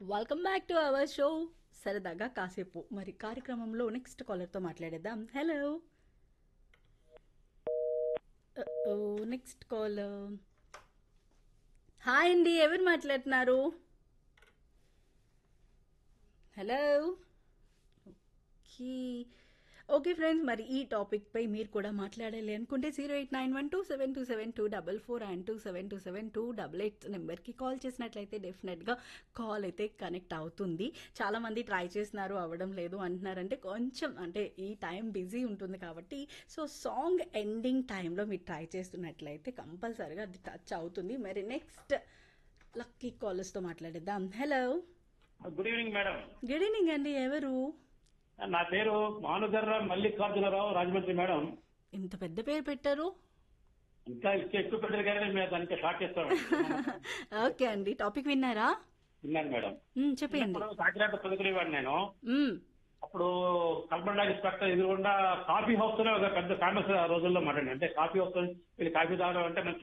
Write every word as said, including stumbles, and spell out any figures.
Welcome back to our show సరదాగా కాసేపు. మరి కార్యక్రమంలో నెక్స్ట్ కాలర్తో మాట్లాడేద్దాం. Hello, next caller. హాయ్ అండి, ఎవరు మాట్లాడుతున్నారు? హలో. ఓకే ఓకే ఫ్రెండ్స్, మరి ఈ టాపిక్ పై మీరు కూడా మాట్లాడాలి అనుకుంటే zero eight nine one two seven two seven two double four and two seven two seven two double eight నెంబర్కి కాల్ చేసినట్లయితే డెఫినెట్గా కాల్ అయితే కనెక్ట్ అవుతుంది. చాలామంది ట్రై చేస్తున్నారు, అవ్వడం లేదు అంటున్నారంటే కొంచెం అంటే ఈ టైం బిజీ ఉంటుంది కాబట్టి. సో సాంగ్ ఎండింగ్ టైంలో మీరు ట్రై చేస్తున్నట్లయితే కంపల్సరీగా అది టచ్ అవుతుంది. మరి నెక్స్ట్ లక్కీ కాలర్స్తో మాట్లాడేద్దాం. Hello, good evening madam. Good evening అండి, ఎవరు? నా పేరు మానుగర్ర మల్లికార్జునరావు, రాజమండ్రి మేడం. ఇంత పెద్ద పేరు పెట్టారు. ఇంకా ఇచ్చే ఎక్కువ పెట్టారు కానీ మేము దానికి షార్ట్ చేస్తాం. ఓకే అండి, టాపిక్ విన్నారా? విన్నాను మేడం. మ్మ్, చెప్పండి. చిన్నప్పుడు కాకినాడ చదువుకునేవాడు నేను. మ్మ్, అప్పుడు కల్పన ఇన్స్పెక్టర్ ఎదురుగుండా కాఫీ హౌస్ లో ఒక పెద్ద ఫేమస్ రోజుల్లో మాట. అంటే కాఫీ హౌస్ వెళ్ళి కాఫీ తాగడం అంటే మంచి